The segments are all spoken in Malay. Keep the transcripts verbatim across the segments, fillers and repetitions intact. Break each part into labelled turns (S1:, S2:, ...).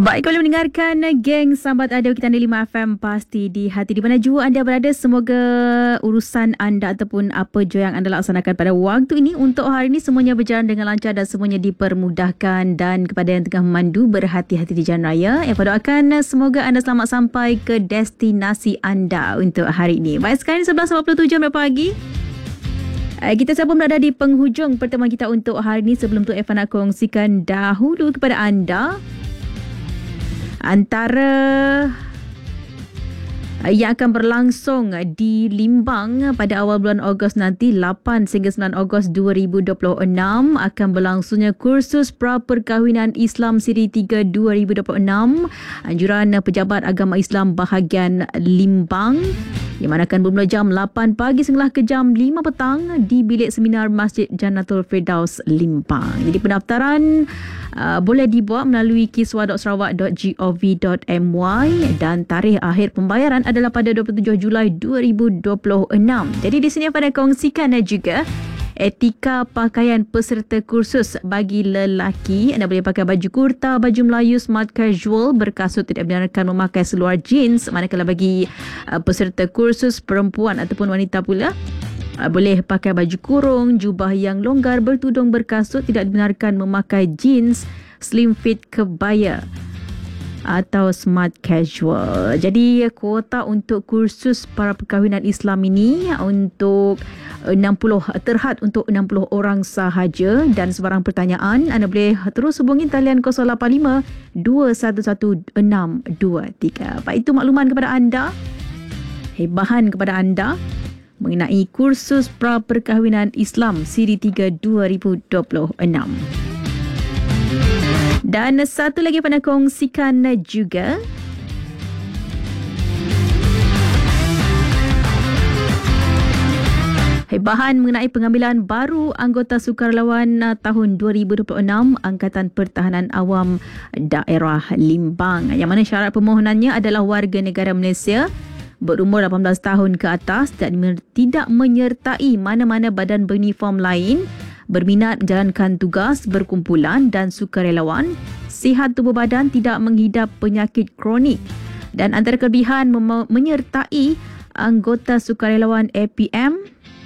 S1: Baik, kalau mendengarkan geng Sambat Ada kita lima F M pasti di hati. Di mana jua anda berada, semoga urusan anda ataupun apa jua yang anda laksanakan pada waktu ini untuk hari ini semuanya berjalan dengan lancar dan semuanya dipermudahkan. Dan kepada yang tengah memandu, berhati-hati di jalan raya. Eva doakan semoga anda selamat sampai ke destinasi anda untuk hari ini. Baik, sekarang sebelas empat puluh tujuh pagi. Kita sama berada di penghujung pertemuan kita untuk hari ini. Sebelum tu Eva nak kongsikan dahulu kepada anda antara yang akan berlangsung di Limbang pada awal bulan Ogos nanti, lapan sehingga sembilan Ogos dua ribu dua puluh enam, akan berlangsungnya kursus pra-perkahwinan Islam Siri tiga dua ribu dua puluh enam anjuran Pejabat Agama Islam bahagian Limbang, yang mana akan bermula jam lapan pagi sehinggalah ke jam lima petang di bilik seminar Masjid Jannatul Firdaus Limbang. Jadi pendaftaran uh, boleh dibuat melalui kiswa dot sarawak dot gov dot my dan tarikh akhir pembayaran adalah pada dua puluh tujuh Julai dua ribu dua puluh enam. Jadi di sini pada kongsikan juga etika pakaian peserta kursus bagi lelaki. Anda boleh pakai baju kurta, baju Melayu smart casual berkasut, tidak benarkan memakai seluar jeans. Manakala bagi uh, peserta kursus perempuan ataupun wanita pula, uh, boleh pakai baju kurung, jubah yang longgar, bertudung berkasut, tidak dibenarkan memakai jeans, slim fit kebaya atau smart casual. Jadi kuota untuk kursus para perkahwinan Islam ini untuk enam puluh terhad untuk enam puluh orang sahaja. Dan sebarang pertanyaan anda boleh terus hubungi talian kosong lapan lima dua satu satu enam dua tiga. Baik, itu makluman kepada anda, hebahan kepada anda mengenai kursus pra perkahwinan Islam Siri tiga dua ribu dua puluh enam. Dan satu lagi pada kongsikan juga, hebahan mengenai pengambilan baru anggota sukarelawan tahun dua ribu dua puluh enam Angkatan Pertahanan Awam Daerah Limbang, yang mana syarat permohonannya adalah warga negara Malaysia berumur lapan belas tahun ke atas dan tidak menyertai mana-mana badan beruniform lain, berminat menjalankan tugas berkumpulan dan sukarelawan, sihat tubuh badan, tidak menghidap penyakit kronik. Dan antara kelebihan mem- menyertai anggota sukarelawan A P M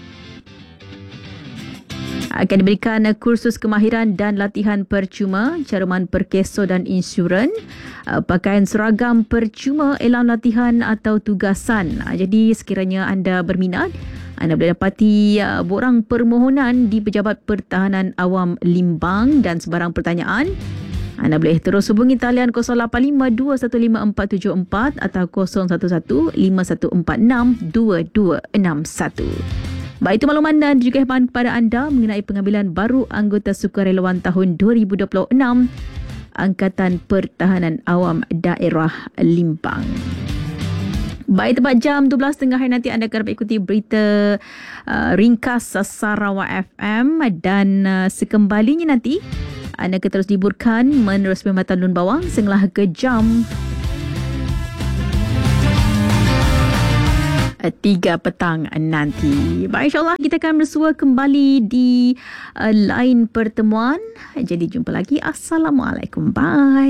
S1: akan diberikan kursus kemahiran dan latihan percuma, caruman perkeso dan insurans, pakaian seragam percuma, elam latihan atau tugasan. Jadi sekiranya anda berminat, anda boleh dapati uh, borang permohonan di Pejabat Pertahanan Awam Limbang. Dan sebarang pertanyaan anda boleh terus hubungi talian kosong lapan lima dua satu lima empat tujuh empat atau kosong satu satu lima satu empat enam dua dua enam satu. Baik, itu makluman dan juga hebahan kepada anda mengenai pengambilan baru anggota sukarelawan tahun dua ribu dua puluh enam Angkatan Pertahanan Awam Daerah Limbang. Baik, tepat jam dua belas tiga puluh hari nanti anda akan dapat ikuti berita uh, ringkas Sarawak F M. Dan uh, sekembalinya nanti anda akan terus dihiburkan menerus Perkhidmatan Lun Bawang sehinggalah ke jam tiga petang nanti. Baik, insyaAllah kita akan bersua kembali di uh, lain pertemuan. Jadi jumpa lagi. Assalamualaikum. Bye.